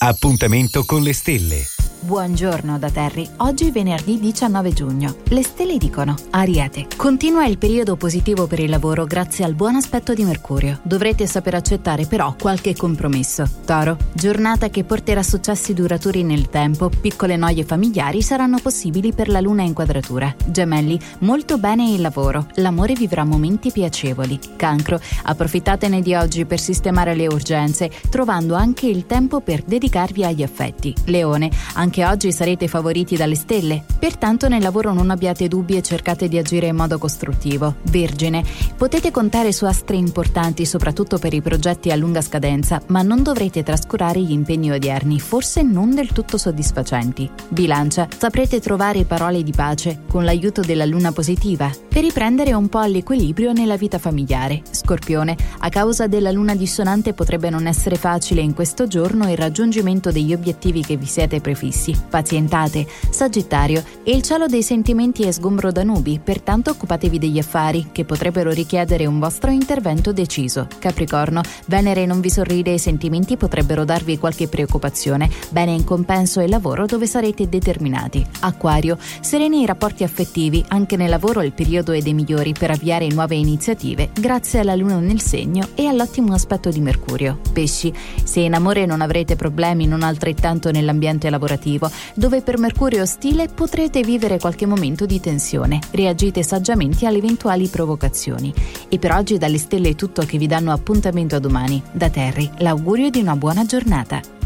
Appuntamento con le stelle. Buongiorno da Terry, oggi è venerdì 19 giugno. Le stelle dicono: Ariete, continua il periodo positivo per il lavoro grazie al buon aspetto di Mercurio. Dovrete saper accettare però qualche compromesso. Toro, giornata che porterà successi duraturi nel tempo, piccole noie familiari saranno possibili per la luna in quadratura. Gemelli, molto bene il lavoro, l'amore vivrà momenti piacevoli. Cancro, approfittatene di oggi per sistemare le urgenze, trovando anche il tempo per dedicarvi agli affetti. Leone, anche oggi sarete favoriti dalle stelle, pertanto nel lavoro non abbiate dubbi e cercate di agire in modo costruttivo. Vergine, potete contare su astri importanti soprattutto per i progetti a lunga scadenza, ma non dovrete trascurare gli impegni odierni, forse non del tutto soddisfacenti. Bilancia, saprete trovare parole di pace con l'aiuto della luna positiva per riprendere un po' l'equilibrio nella vita familiare. Scorpione, a causa della luna dissonante potrebbe non essere facile in questo giorno il raggiungimento degli obiettivi che vi siete prefissi. Pazientate. Sagittario, il cielo dei sentimenti è sgombro da nubi, pertanto occupatevi degli affari che potrebbero richiedere un vostro intervento deciso. Capricorno, Venere non vi sorride e i sentimenti potrebbero darvi qualche preoccupazione. Bene in compenso il lavoro dove sarete determinati. Acquario, sereni i rapporti affettivi, anche nel lavoro il periodo è dei migliori per avviare nuove iniziative grazie alla luna nel segno e all'ottimo aspetto di Mercurio. Pesci, se in amore non avrete problemi, non altrettanto nell'ambiente lavorativo, dove per Mercurio ostile potrete vivere qualche momento di tensione. Reagite saggiamente alle eventuali provocazioni. E per oggi dalle stelle è tutto, che vi danno appuntamento a domani. Da Terry, l'augurio di una buona giornata.